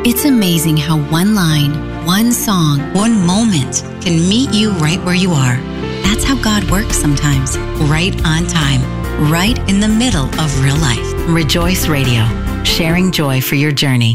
It's amazing how one line, one song, one moment can meet you right where you are. That's how God works sometimes, right on time, right in the middle of real life. Rejoice Radio, sharing joy for your journey.